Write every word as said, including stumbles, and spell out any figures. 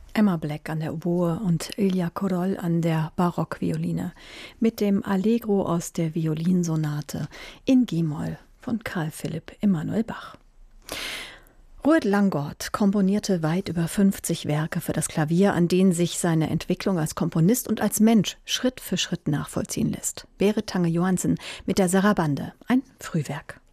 Emma Black an der Oboe und Ilja Korol an der Barockvioline mit dem Allegro aus der Violinsonate in G-Moll von Carl Philipp Emanuel Bach. Rued Langgaard komponierte weit über fünfzig Werke für das Klavier, an denen sich seine Entwicklung als Komponist und als Mensch Schritt für Schritt nachvollziehen lässt. Berit Tange-Johansen mit der Sarabande, ein Frühwerk.